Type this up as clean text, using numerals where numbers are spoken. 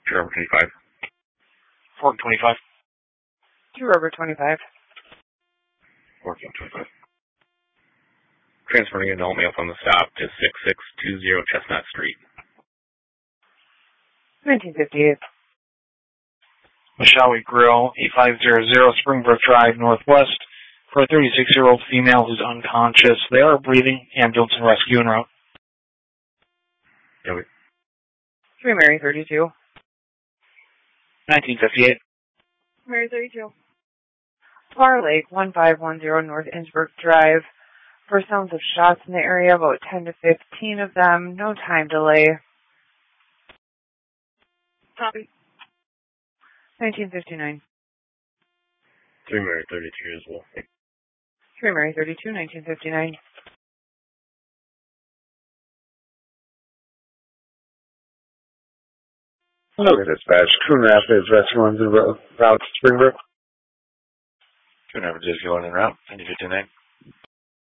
2 Rubber 25. Fork 25. 2 Rubber 25. Fork 25. Transferring an all mail from the stop to 6620 Chestnut Street. 1958. Mashawi Grill, 8500 Springbrook Drive, Northwest, for a 36-year-old female who's unconscious. They are breathing. Ambulance and rescue en route. 3 Mary 32. 1958. Mary 32. Far Lake, 1510 North Innsbruck Drive. For sounds of shots in the area, about 10 to 15 of them. No time delay. Copy. 1959. 3 Mary 32 as well. 3 Mary 32, 1959. Hello, dispatch. Coon Rapids Restaurants en route to Springbrook. Coon Rapids is going en route. 1959.